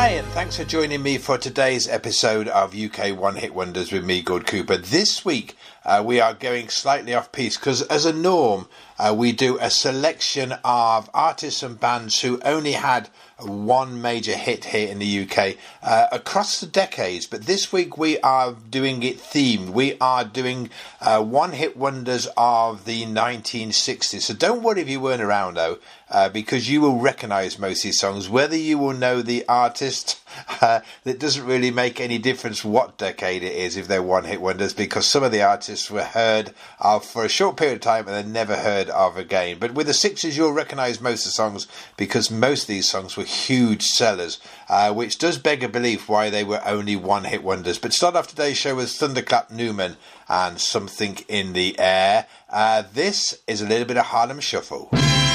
Hi, and thanks for joining me for today's episode of UK One Hit Wonders with me, Gord Cooper. This week, we are going slightly off piece because, as a norm, we do a selection of artists and bands who only had one major hit here in the UK across the decades. But this week we are doing it themed. We are doing one hit wonders of the 1960s. So don't worry if you weren't around, though, because you will recognise most of these songs. Whether you will know the artist, it doesn't really make any difference what decade it is if they're one hit wonders, because some of the artists were heard of for a short period of time and then never heard of again. But with the 60s, you'll recognise most of the songs because most of these songs were huge sellers, which does beg a belief why they were only one hit wonders. But start off today's show with Thunderclap Newman and Something in the Air. This is a little bit of Harlem Shuffle.